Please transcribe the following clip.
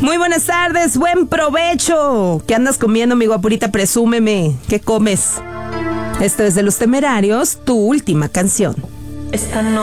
Muy buenas tardes, buen provecho. ¿Qué andas comiendo, mi guapurita? Presúmeme. ¿Qué comes? Esto es de Los Temerarios, tu última canción. Esta noche